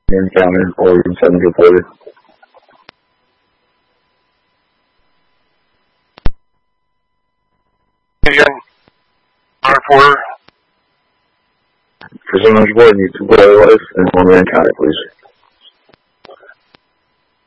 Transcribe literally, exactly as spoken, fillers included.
encounter or even something reported. Again, reporter. For someone's report, you need to put otherwise and one man encounter, please.